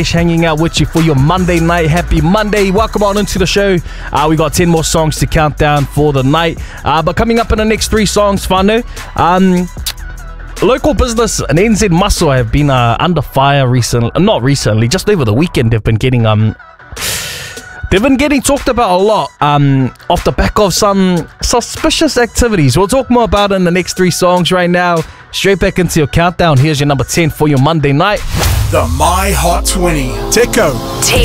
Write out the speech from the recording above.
hanging out with you for your Monday night. Happy Monday. Welcome on into the show. We got 10 more songs to count down for the night. But coming up in the next 3 songs, whānau, local business and NZ Muscle have been under fire recently. Not recently, just over the weekend. They've been getting talked about a lot off the back of some suspicious activities. We'll talk more about it in the next 3 songs right now. Straight back into your countdown. Here's your number 10 for your Monday night. The My Hot 20. Teko.